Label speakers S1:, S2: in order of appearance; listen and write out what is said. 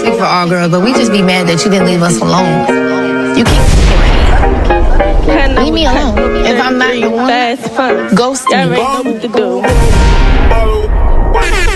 S1: speak for all girls, but we just be mad that you didn't leave us alone. You keep leave me alone. If I'm not the one, ghost me.
S2: Y'all already know what to do.